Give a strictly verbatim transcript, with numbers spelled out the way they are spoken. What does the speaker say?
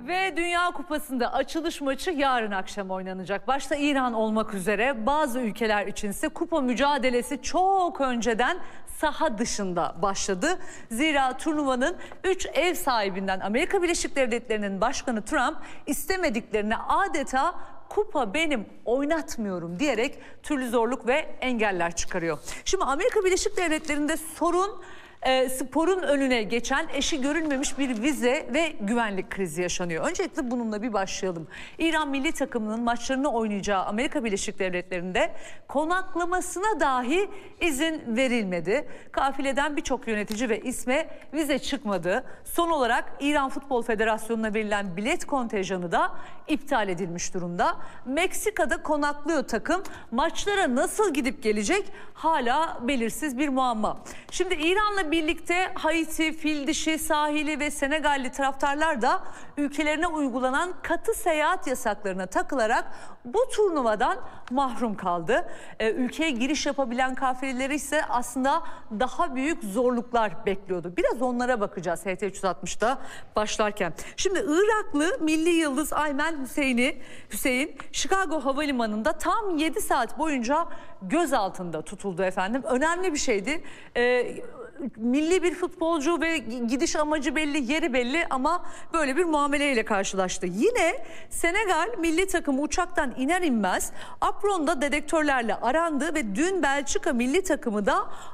Ve Dünya Kupası'nda açılış maçı yarın akşam oynanacak. Başta İran olmak üzere bazı ülkeler içinse kupa mücadelesi çok önceden saha dışında başladı. Zira turnuvanın üç ev sahibinden Amerika Birleşik Devletleri'nin başkanı Trump istemediklerine adeta kupa benim, oynatmıyorum diyerek türlü zorluk ve engeller çıkarıyor. Şimdi Amerika Birleşik Devletleri'nde sorun e, sporun önüne geçen eşi görülmemiş bir vize ve güvenlik krizi yaşanıyor. Öncelikle bununla bir başlayalım. İran milli takımının maçlarını oynayacağı Amerika Birleşik Devletleri'nde konaklamasına dahi izin verilmedi. Kafileden birçok yönetici ve isme vize çıkmadı. Son olarak İran Futbol Federasyonu'na verilen bilet kontenjanı da iptal edilmiş durumda. Meksika'da konaklıyor takım. Maçlara nasıl gidip gelecek hala belirsiz bir muamma. Şimdi İran'la birlikte Haiti, Fildişi, Sahili ve Senegalli taraftarlar da ülkelerine uygulanan katı seyahat yasaklarına takılarak bu turnuvadan mahrum kaldı. Ee, ülkeye giriş yapabilen kafileleri ise aslında daha büyük zorluklar bekliyordu. Biraz onlara bakacağız H T üç yüz altmışta başlarken. Şimdi Iraklı milli yıldız Aymen Hüseyin'i Hüseyin Chicago Havalimanı'nda tam yedi saat boyunca gözaltında tutuldu efendim. Önemli bir şeydi. Ee, milli bir futbolcu ve gidiş amacı belli, yeri belli ama böyle bir muameleyle karşılaştı. Yine Senegal milli takımı uçaktan iner inmez apronda dedektörlerle arandı ve dün Belçika milli takımı da